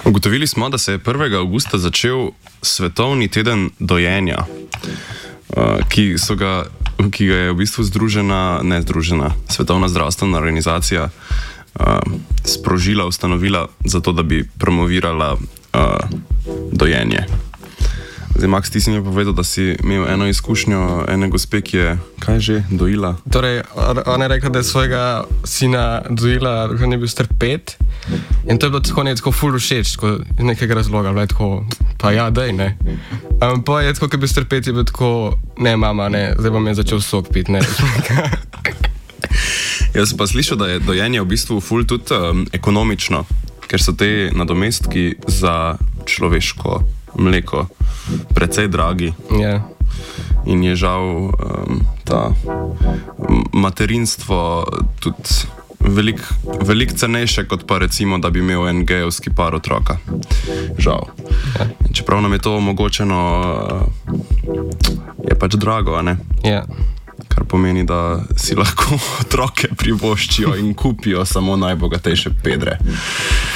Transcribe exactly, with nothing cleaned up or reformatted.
Ugotovili smo, da se je prvega avgusta začel svetovni teden dojenja, ki, so ga, ki ga je v bistvu združena, ne združena, Svetovna zdravstvena organizacija sprožila, ustanovila zato, da bi promovirala dojenje. Zdaj, Max, ti si mi povedal, da si imel eno izkušnjo ene gospe, ki je, kaj že, dojila? Torej, ona je rekla, da je svojega sina dojila, ko je bil star pet. In to je bilo tako nekako ful všeč, tako iz nekega razloga, bilo je tako, pa ja, dej, ne. Um, pa je tako, ko je bil star pet, je bil tako, ne, mama, ne, zdaj bom je začel sok pit, ne. Jaz sem pa slišal, da je dojenje v bistvu ful tudi um, ekonomično, ker so te nadomestki za človeško mleko precej dragi. Ja. In je žal um, ta materinstvo tudi veliko velik cenejše, kot pa recimo, da bi imel en gejevski par otroka. Žal. Ja. Čeprav nam je to omogočeno, je pač drago, a ne? Ja. Kar pomeni, da si lahko otroke privoščijo in kupijo samo najbogatejše pedre.